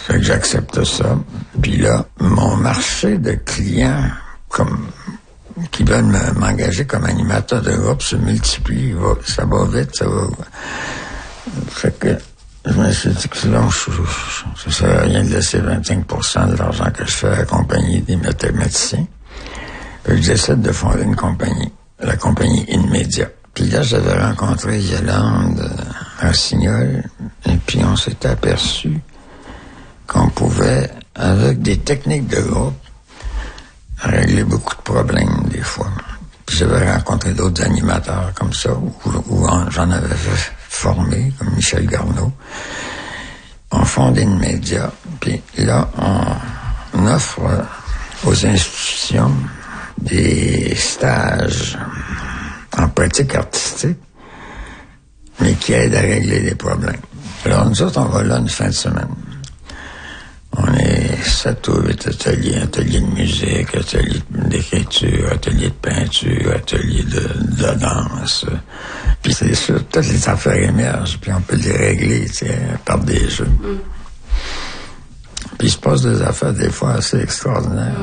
Fait que j'accepte ça. Puis là, mon marché de clients qui veulent m'engager comme animateur de groupe se multiplie. Ça va vite, ça va. Fait que je me suis dit que là, ça sert à rien de laisser 25% de l'argent que je fais à la compagnie des mathématiciens. Fait que j'essaie de fonder une compagnie, la compagnie Inmedia. Puis là, j'avais rencontré Yolande Rossignol, et puis on s'était aperçu qu'on pouvait, avec des techniques de groupe, régler beaucoup de problèmes des fois. Puis j'avais rencontré d'autres animateurs comme ça, où j'en avais formé, comme Michel Garneau. On fonde Inmedia, puis là, on offre aux institutions des stages en pratique artistique, mais qui aident à régler les problèmes. Alors, nous autres, on va là une fin de semaine. On est 7 ou 8 ateliers, ateliers de musique, ateliers d'écriture, ateliers de peinture, ateliers de danse. Puis c'est sûr, toutes les affaires émergent, puis on peut les régler, tu sais, par des jeux. Puis il se passe des affaires, des fois, assez extraordinaires.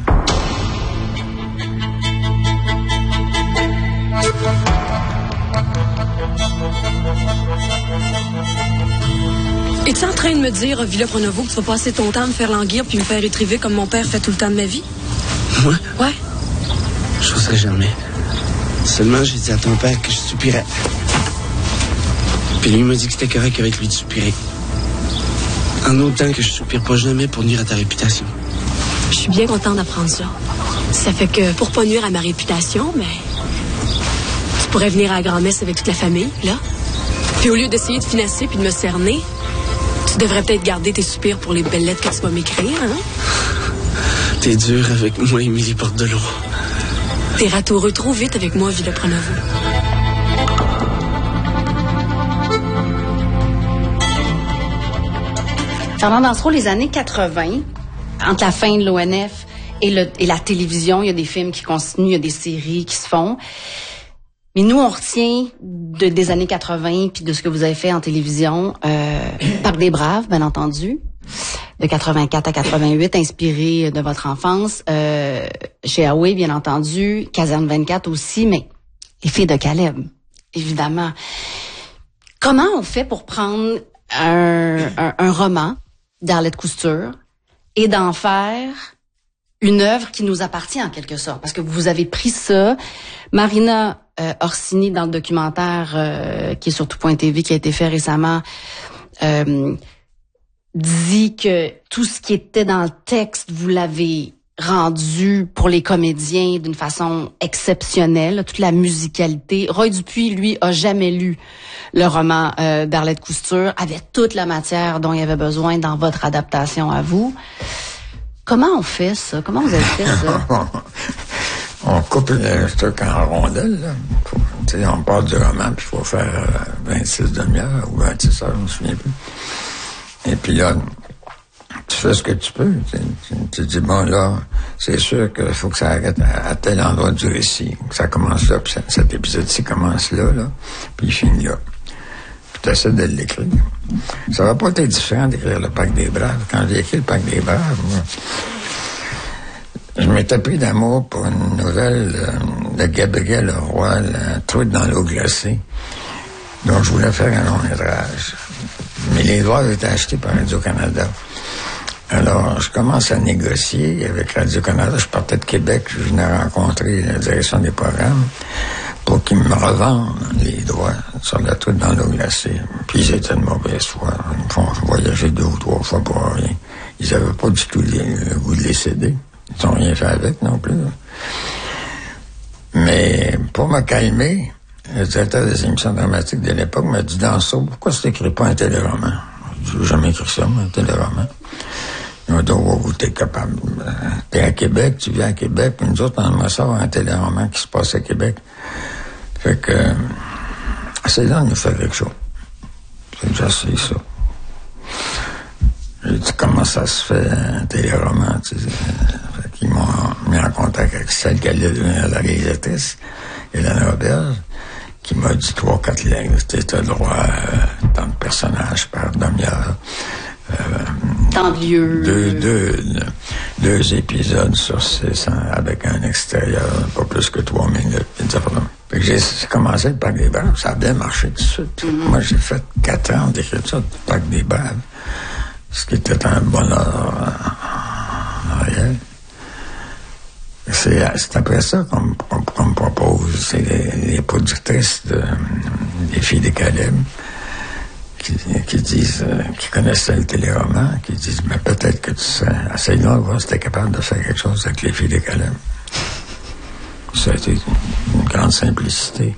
Es-tu en train de me dire, Villa Pronovo, que tu vas passer ton temps à me faire languir puis me faire étriver comme mon père fait tout le temps de ma vie? Moi? Ouais. J'oserais jamais. Seulement, j'ai dit à ton père que je soupirais. Puis lui m'a dit que c'était correct avec lui de soupirer. En autant que je soupire pas jamais pour nuire à ta réputation. Je suis bien contente d'apprendre ça. Ça fait que, pour pas nuire à ma réputation, mais tu pourrais venir à la grand-messe avec toute la famille, là. Puis au lieu d'essayer de financer puis de me cerner, tu devrais peut-être garder tes soupirs pour les belles lettres que tu vas m'écrire, hein? T'es dur avec moi, Émilie Bordelot. T'es ratoureux trop vite avec moi, Villa Pronovo. Fernand Dansereau, les années 80, entre la fin de l'ONF et la télévision, il y a des films qui continuent, il y a des séries qui se font. Mais nous, on retient des années 80 puis de ce que vous avez fait en télévision, Parc des Braves, bien entendu, de 84 à 88, inspiré de votre enfance, chez Huawei, bien entendu, Caserne 24 aussi, mais Les Filles de Caleb, évidemment. Comment on fait pour prendre un roman d'Arlette Couture et d'en faire une œuvre qui nous appartient en quelque sorte? Parce que vous avez pris ça. Marina Orsini, dans le documentaire qui est sur Tout.tv, qui a été fait récemment, dit que tout ce qui était dans le texte, vous l'avez rendu pour les comédiens d'une façon exceptionnelle, toute la musicalité. Roy Dupuis, lui, a jamais lu le roman d'Arlette Couture, avait toute la matière dont il avait besoin dans votre adaptation à vous. Comment on fait ça? Comment vous avez fait ça? On coupe le truc en rondelles, là. On part du roman, puis il faut faire 26 demi-heures ou 26 heures, je me souviens plus. Et puis là, tu fais ce que tu peux. Tu dis, bon, là, c'est sûr qu'il faut que ça arrête à tel endroit du récit. Que ça commence là, puis cet épisode-ci commence là, puis il finit là. Puis tu essaies de l'écrire. Ça va pas être différent d'écrire le Parc des Braves. Quand j'ai écrit le Parc des Braves, moi, je m'étais pris d'amour pour une nouvelle de Gabriel Leroy, La truite dans l'eau glacée, dont je voulais faire un long métrage. Mais les droits avaient été achetés par Radio-Canada. Alors, je commence à négocier avec Radio-Canada. Je partais de Québec, je venais rencontrer la direction des programmes pour qu'ils me revendent les droits sur La truite dans l'eau glacée. Puis ils étaient de mauvaise foi. Ils me font voyager 2 ou 3 fois pour rien. Ils n'avaient pas du tout le goût de les céder. Ils n'ont rien fait avec non plus. Mais pour me calmer, le directeur des émissions dramatiques de l'époque m'a dit, Dansereau, pourquoi tu n'écris pas un téléroman? Je n'ai jamais écrit ça, moi, un téléroman. Il m'a dit, oh, t'es capable. T'es à Québec, tu viens à Québec, puis nous autres, on aimerait ça un téléroman qui se passe à Québec. Fait que, c'est là de nous faire quelque chose. Fait que j'essaie ça. J'ai dit, comment ça se fait, un téléroman, tu sais. Fait qu'ils m'ont mis en contact avec celle qui allait devenir la réalisatrice, Hélène Roberge, qui m'a dit 3-4 lignes. T'as le droit à tant de personnages par demi-heure. Temps de lieu. Deux épisodes sur 6 avec un extérieur, pas plus que 3 minutes. Fait que j'ai commencé le Parc des Braves, ça a bien marché tout de suite. Moi, j'ai fait 4 ans d'écriture du Parc des Braves, ce qui était un bonheur réel. C'est après ça qu'on me propose, c'est les productrices des Filles des Caleb qui disent, qui connaissaient le téléroman, qui disent, mais peut-être que tu sais, essaye-nous de voir si t'es capable de faire quelque chose avec les Filles des Caleb. Ça a été une grande simplicité.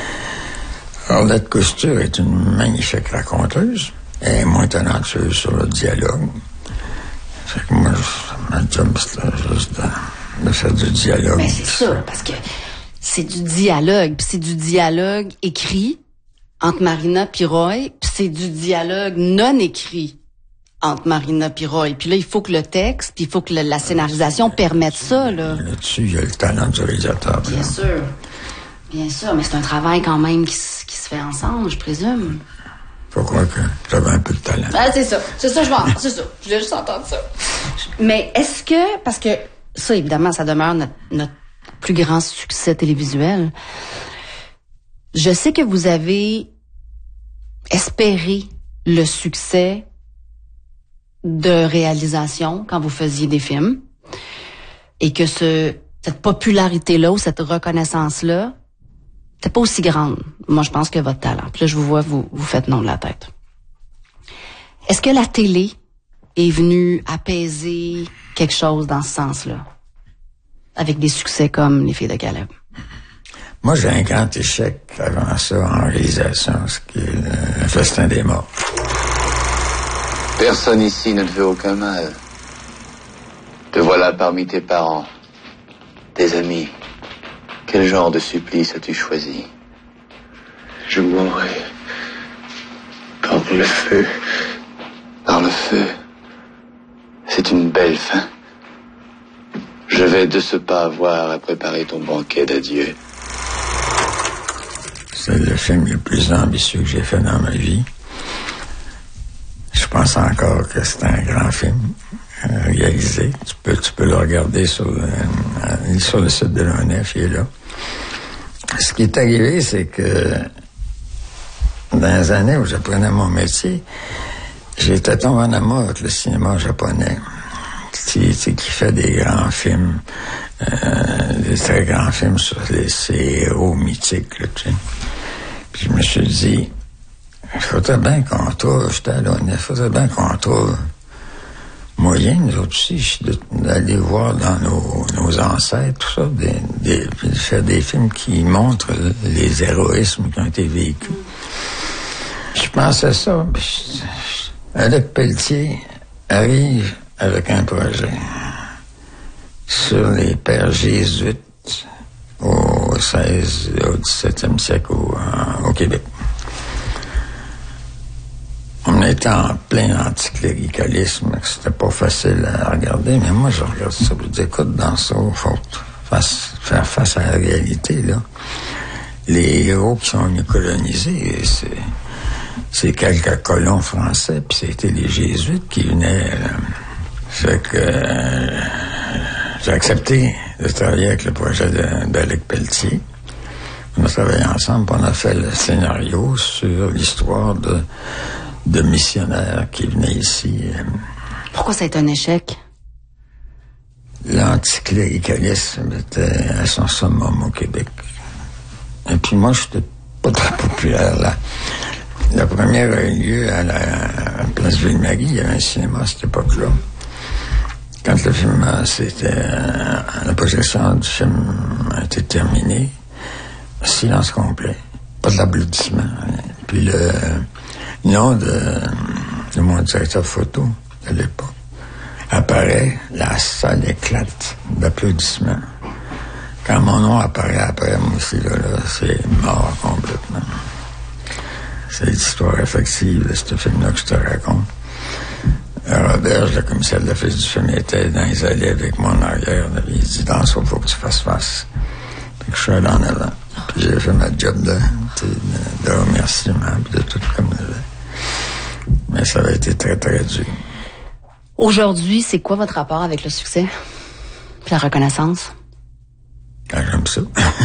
Arlette Couture est une magnifique raconteuse. Elle est moins talentueuse sur le dialogue. Fait que moi, ma job, c'était juste de faire du dialogue. Mais c'est ça, parce que c'est du dialogue, puis c'est du dialogue écrit entre Marina et Roy, puis c'est du dialogue non écrit entre Marina et Roy. Puis là, il faut que le texte, puis il faut que la scénarisation permette ça, là. Là-dessus, il y a le talent du réalisateur. Bien sûr. Bien sûr, mais c'est un travail quand même qui se fait ensemble, je présume. Faut croire que j'avais un peu de talent. Ah, c'est ça, c'est ça, c'est ça. Je voulais juste entendre ça. Mais est-ce que, parce que ça, évidemment, ça demeure notre plus grand succès télévisuel. Je sais que vous avez espéré le succès de réalisation quand vous faisiez des films et que cette popularité-là ou cette reconnaissance-là n'était pas aussi grande. Moi, je pense que votre talent. Puis là, je vous vois, vous faites non de la tête. Est-ce que la télé est venue apaiser quelque chose dans ce sens-là? Avec des succès comme Les Filles de Caleb. Moi, j'ai un grand échec avant ça en réalisation, ce qui est le Festin des morts. Personne ici ne te veut aucun mal. Te voilà parmi tes parents, tes amis. Quel genre de supplice as-tu choisi? Je mourrai par le feu. Par le feu. C'est une belle fin. Je vais de ce pas avoir à préparer ton banquet d'adieu. C'est le film le plus ambitieux que j'ai fait dans ma vie. Je pense encore que c'est un grand film réalisé. Tu peux le regarder sur le site de l'ONF, il est là. Ce qui est arrivé, c'est que dans les années où j'apprenais mon métier, j'étais tombé en amour avec le cinéma japonais, qui fait des grands films, des très grands films sur ces héros mythiques, là, tu sais. Puis je me suis dit, il faudrait bien qu'on trouve, j'étais à l'ONF, il faudrait bien qu'on trouve moyen, nous autres aussi, d'aller voir dans nos ancêtres, tout ça, faire des films qui montrent les héroïsmes qui ont été vécus. Je pensais ça, puis Alec Pelletier arrive avec un projet sur les pères jésuites au 16 et au 17e siècle au Québec. On était en plein anticléricalisme, c'était pas facile à regarder, mais moi je regarde ça, je dis écoute, dans ça, il faut faire face à la réalité, là. Les héros qui sont venus coloniser, c'est quelques colons français, puis c'était les jésuites qui venaient. Fait que j'ai accepté de travailler avec le projet d'Alec Pelletier. On a travaillé ensemble, puis on a fait le scénario sur l'histoire de missionnaires qui venaient ici. Pourquoi ça a été un échec? L'anticléricalisme était à son summum au Québec. Et puis moi, je n'étais pas très populaire là. La première a eu lieu à la place Ville-Marie. Il y avait un cinéma à cette époque-là. Quand le film, la projection du film a été terminée, silence complet. Pas d'applaudissements. Puis le nom de mon directeur photo de l'époque apparaît, la salle éclate d'applaudissements. Quand mon nom apparaît après, moi aussi, là, c'est mort complètement. C'est l'histoire effective de ce film-là que je te raconte. Robert, le commissaire de l'office du film, était dans les allées avec moi en arrière. Il dit, dans ça, il faut que tu fasses face. Puis je suis allé en avant. Puis j'ai fait ma job de remerciement, puis de tout comme ça. Mais ça avait été très, très dur. Aujourd'hui, c'est quoi votre rapport avec le succès? Puis la reconnaissance? Ah, j'aime ça.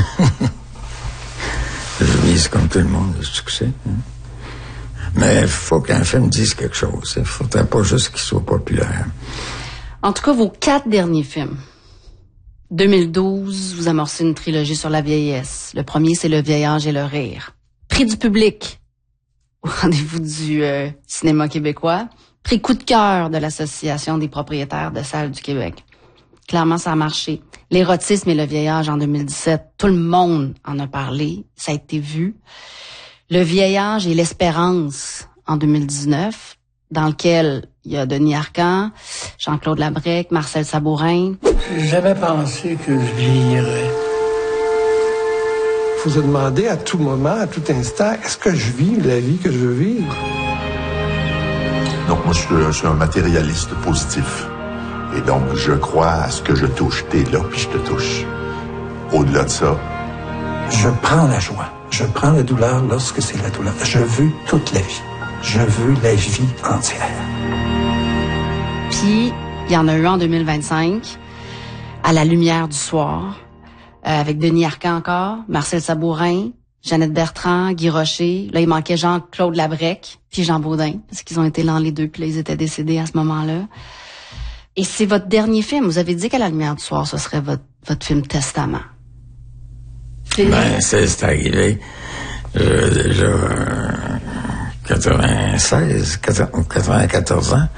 Je vise comme tout le monde le succès. Mais il faut qu'un film dise quelque chose. Il ne faudrait pas juste qu'il soit populaire. En tout cas, vos 4 derniers films. 2012, vous amorcez une trilogie sur la vieillesse. Le premier, c'est Le vieil âge et le rire. Prix du public au rendez-vous du cinéma québécois. Prix coup de cœur de l'Association des propriétaires de salles du Québec. Clairement, ça a marché. L'érotisme et le vieil âge en 2017, tout le monde en a parlé. Ça a été vu. Le vieil âge et l'espérance en 2019, dans lequel il y a Denis Arcand, Jean-Claude Labrec, Marcel Sabourin. J'ai jamais pensé que je vieillirais. Il faut se demander à tout moment, à tout instant, est-ce que je vis la vie que je veux vivre? Donc moi, je suis un matérialiste positif. Et donc, je crois à ce que je touche. T'es là, puis je te touche. Au-delà de ça... Je prends la joie. Je prends la douleur lorsque c'est la douleur. Je veux toute la vie. Je veux la vie entière. Puis, il y en a eu en 2025, À la lumière du soir, avec Denis Arcand encore, Marcel Sabourin, Jeannette Bertrand, Guy Rocher. Là, il manquait Jean-Claude Labrec, puis Jean Baudin, parce qu'ils ont été là les deux, puis là, ils étaient décédés à ce moment-là. Et c'est votre dernier film. Vous avez dit qu'à la lumière du soir, ce serait votre film testament. Ben, c'est arrivé. Déjà 94 ans.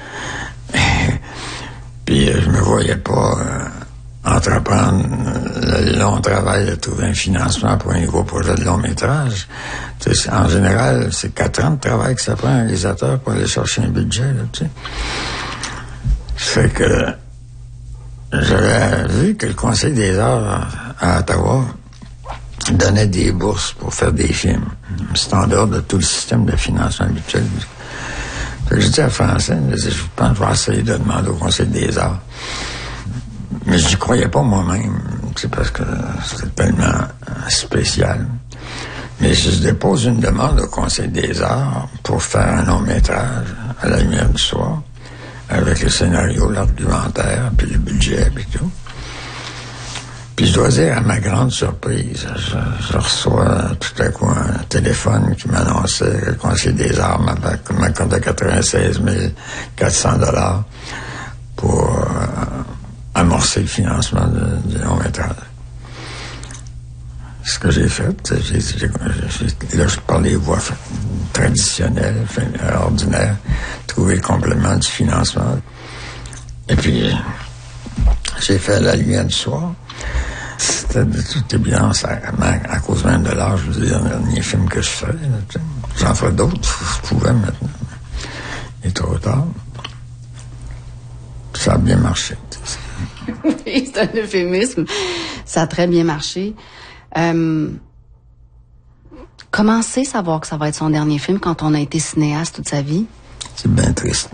Puis je me voyais pas entreprendre le long travail de trouver un financement pour un nouveau projet de long métrage. En général, c'est 4 ans de travail que ça prend un réalisateur pour aller chercher un budget. Là, tu sais. Fait que j'avais vu que le Conseil des arts à Ottawa donnait des bourses pour faire des films. C'est en dehors de tout le système de financement habituel. Fait que je dis à Francine, je pense que je vais essayer de demander au Conseil des arts. Mais je n'y croyais pas moi-même, parce que c'était tellement spécial. Mais je dépose une demande au Conseil des arts pour faire un long métrage à la lumière du soir, avec le scénario, l'argumentaire, puis le budget, puis tout. Puis je dois dire, à ma grande surprise, je reçois tout à coup un téléphone qui m'annonçait que le Conseil des arts m'accordait 96 400 $ pour amorcer le financement du long-métrage. Ce que j'ai fait, là je parle des voies traditionnelles, ordinaires, trouver le complément du financement. Et puis, j'ai fait À la lumière du soir. C'était de toute évidence, à cause même de l'âge, je veux dire, le dernier film que je fais. J'en ferai d'autres, je pouvais maintenant. Il est trop tard. Ça a bien marché. Oui, c'est un euphémisme. Ça a très bien marché. Comment c'est savoir que ça va être son dernier film quand on a été cinéaste toute sa vie? C'est bien triste.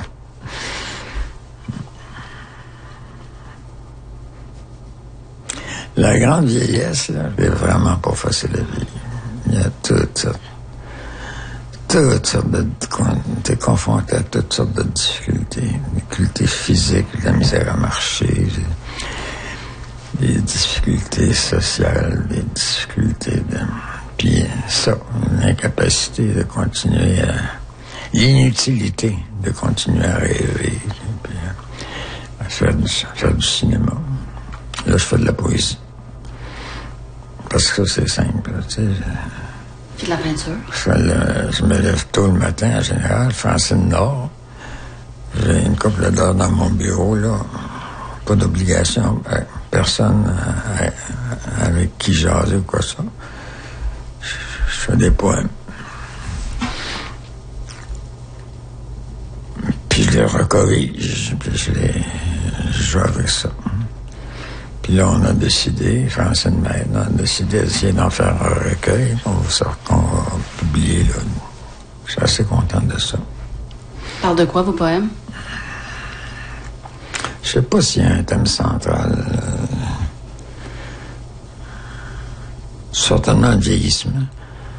La grande vieillesse, là, c'est vraiment pas facile à vivre. Il y a toutes sortes de... T'es confronté à toutes sortes de difficultés physiques, de la misère à marcher, des difficultés sociales, des difficultés de... Puis ça, l'incapacité de continuer à... L'inutilité de continuer à rêver, puis à faire du cinéma. Là, je fais de la poésie. Parce que c'est simple, tu sais. Puis de la peinture? Je me lève tôt le matin, en général. Francine Nord. J'ai une couple d'heures dans mon bureau, là. Pas d'obligation. Personne avec qui jaser ou quoi ça. Je fais des poèmes. Puis je les recorrige. Puis je joue avec ça. Puis là, on a décidé, Francine Maître, on a décidé d'essayer d'en faire un recueil qu'on va publier, là. Je suis assez content de ça. Parle de quoi, vos poèmes? Je sais pas s'il y a un thème central. Certainement le vieillissement.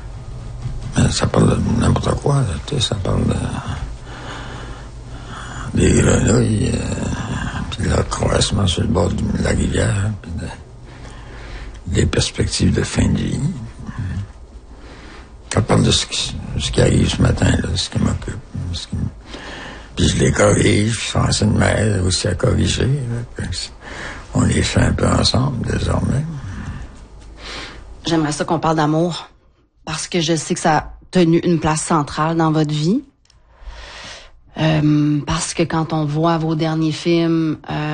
Mais ça parle de n'importe quoi, là, tu sais, ça parle des grenouilles, puis le croissement sur le bord de la rivière, puis des perspectives de fin de vie. Je parle de ce qui arrive ce matin, là, ce qui m'occupe. Puis je les corrige, puis Francine m'aide aussi à corriger. Là, on les fait un peu ensemble, désormais. J'aimerais ça qu'on parle d'amour, parce que je sais que ça a tenu une place centrale dans votre vie. Parce que quand on voit vos derniers films,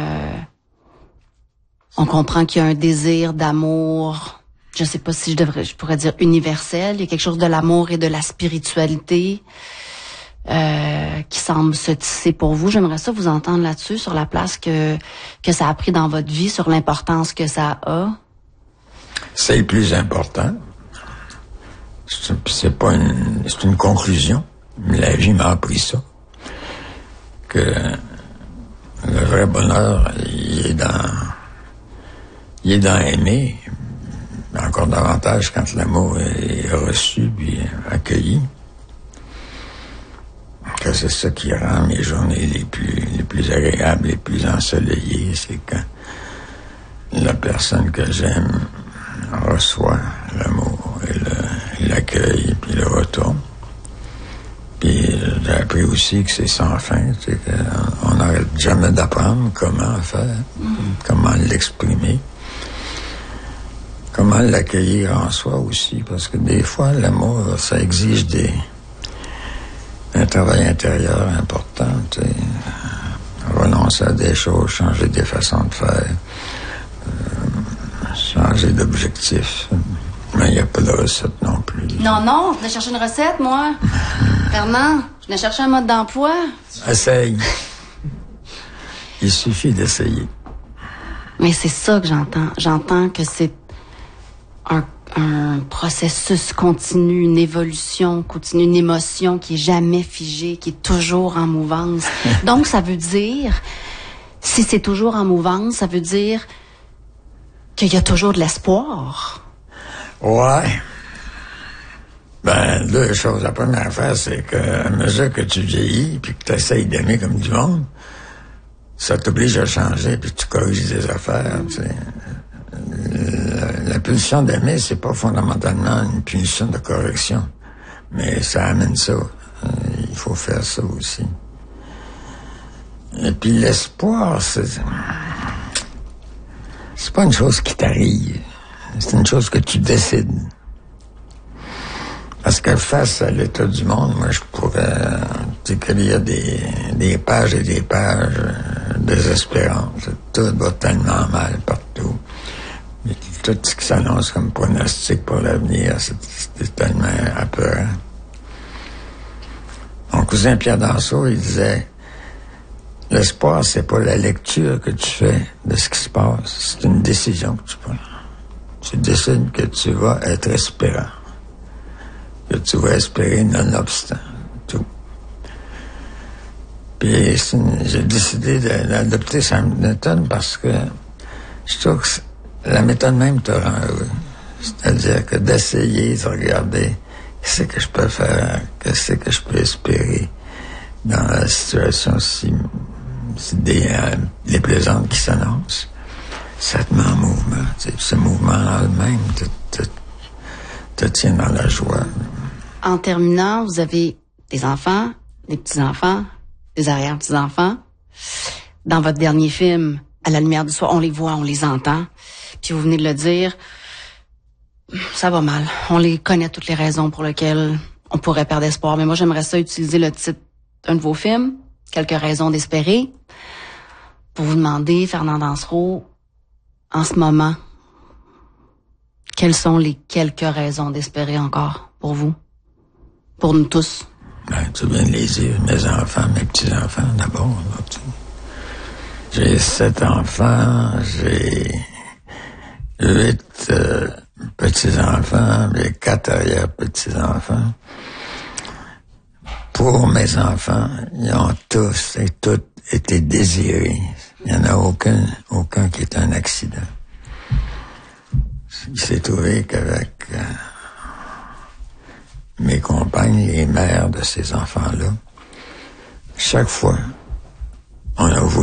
on comprend qu'il y a un désir d'amour, je sais pas si je pourrais dire universel. Il y a quelque chose de l'amour et de la spiritualité qui semble se tisser pour vous. J'aimerais ça vous entendre là-dessus, sur la place que ça a pris dans votre vie, sur l'importance que ça a. C'est le plus important. C'est une conclusion. Mais la vie m'a appris ça. Que le vrai bonheur, il est dans aimer, mais encore davantage quand l'amour est reçu puis accueilli. Que c'est ça qui rend mes journées les plus agréables, les plus ensoleillées, c'est quand la personne que j'aime reçoit l'amour et l'accueil puis le retourne. Puis j'ai appris aussi que c'est sans fin, c'est qu'on n'arrête jamais d'apprendre comment faire, comment l'exprimer, comment l'accueillir en soi aussi, parce que des fois, l'amour, ça exige un travail intérieur important, tu sais, renoncer à des choses, changer des façons de faire, changer d'objectif. Mais il n'y a pas de recette non plus. Non, je venais chercher une recette, moi. Fernand, je venais chercher un mode d'emploi. Essaye. Il suffit d'essayer. Mais c'est ça que j'entends. J'entends que c'est un processus continu, une évolution continue, une émotion qui est jamais figée, qui est toujours en mouvance. Donc, ça veut dire, si c'est toujours en mouvance, ça veut dire qu'il y a toujours de l'espoir. Ouais. Ben, deux choses. La première affaire, c'est que à mesure que tu vieillis puis que tu essayes d'aimer comme du monde, ça t'oblige à changer puis tu corriges des affaires, tu sais. La pulsion d'aimer, c'est pas fondamentalement une pulsion de correction. Mais ça amène ça. Il faut faire ça aussi. Et puis l'espoir, c'est pas une chose qui t'arrive. C'est une chose que tu décides. Parce que face à l'état du monde, moi, je pourrais dire qu'il y a des pages et des pages désespérantes. Tout va tellement mal partout. Et tout ce qui s'annonce comme pronostic pour l'avenir, c'est tellement apeurant. Mon cousin Pierre Danseau, il disait, l'espoir, c'est pas la lecture que tu fais de ce qui se passe, c'est une décision que tu prends. Tu décides que tu vas être espérant, que tu vas espérer nonobstant tout. Puis j'ai décidé d'adopter sa méthode parce que je trouve que la méthode même te rend heureux. C'est-à-dire que d'essayer de regarder qu'est-ce que je peux faire, qu'est-ce que je peux espérer dans la situation si déplaisante qui s'annonce. Ça te met en mouvement. Ce mouvement en lui-même te tient dans la joie. En terminant, vous avez des enfants, des petits-enfants, des arrière-petits-enfants. Dans votre dernier film, À la lumière du soir, on les voit, on les entend. Puis vous venez de le dire, ça va mal. On les connaît toutes les raisons pour lesquelles on pourrait perdre espoir. Mais moi, j'aimerais ça utiliser le titre d'un de vos films, Quelques raisons d'espérer, pour vous demander, Fernand Dansereau, en ce moment, quelles sont les quelques raisons d'espérer encore pour vous, pour nous tous? Ben, tu viens de les dire, mes enfants, mes petits-enfants, d'abord. Là, j'ai 7 enfants, j'ai 8 petits-enfants, j'ai 4 arrière-petits-enfants. Pour mes enfants, ils ont tous et toutes été désirés. Il n'y en a aucun qui est un accident. Il s'est trouvé qu'avec mes compagnes, les mères de ces enfants-là, chaque fois On a voulu